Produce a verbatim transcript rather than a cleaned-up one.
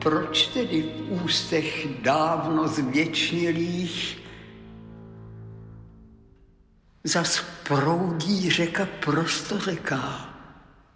proč tedy v ústech dávno zvěčnělých zas proudí řeka prostořeká?